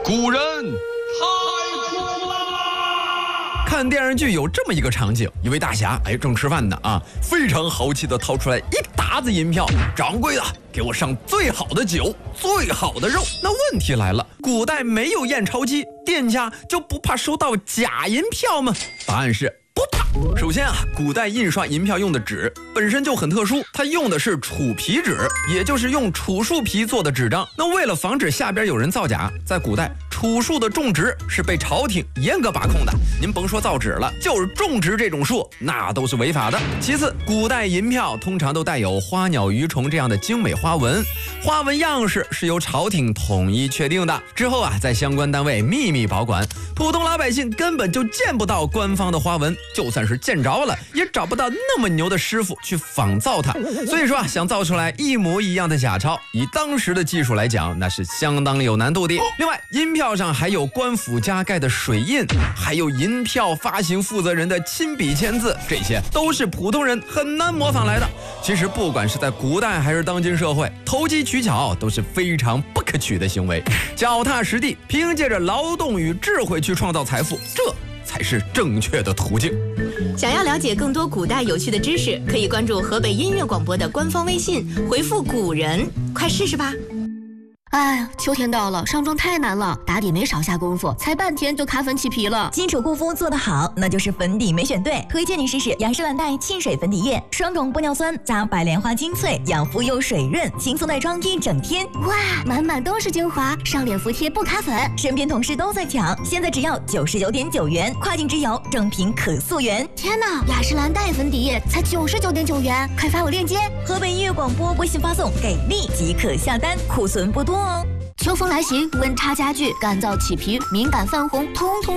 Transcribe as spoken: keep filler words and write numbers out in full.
古人太苦了。 看电视剧有这么一个场景，一位大侠哎正吃饭呢啊，非常豪气的掏出来一沓子银票，掌柜的给我上最好的酒，最好的肉。那问题来了，古代没有验钞机，店家就不怕收到假银票吗？答案是不怕。首先啊，古代印刷银票用的纸本身就很特殊，它用的是楚皮纸，也就是用楚树皮做的纸张。那为了防止下边有人造假，在古代楚树的种植是被朝廷严格把控的。您甭说造纸了，就是种植这种树，那都是违法的。其次，古代银票通常都带有花鸟鱼虫这样的精美花纹，花纹样式是由朝廷统一确定的，之后啊，在相关单位秘密保管，普通老百姓根本就见不到官方的花纹，就算是见着了，也找不到那么牛的师傅去仿造它。所以说啊，想造出来一模一样的假钞，以当时的技术来讲，那是相当有难度的。另外，银票上还有官府加盖的水印，还有银票发行负责人的亲笔签字，这些都是普通人很难模仿来的。其实不管是在古代还是当今社会，投机取巧都是非常不可取的行为。脚踏实地，凭借着劳动与智慧去创造财富，这才是正确的途径。 想要了解更多古代有趣的知识，可以关注河北音乐广播的官方微信，回复古人，快试试吧。 哎，秋天到了，上妆太难了，打底没少下功夫，才半天就卡粉起皮了。 基础护肤做得好，那就是粉底没选对。推荐你试试雅诗兰黛沁水粉底液，双种玻尿酸加白莲花精粹，养肤又水润，轻松带妆一整天。 哇，满满都是精华，上脸服帖不卡粉。 身边同事都在抢，现在只要九十九点九元，跨境直邮，正品可溯源。 天哪，雅诗兰黛粉底液才九十九点九元，快发我链接。 河北音乐广播微信发送给力即可下单，库存不多哦。 秋风来袭，温差加剧，干燥起皮、敏感泛红，通通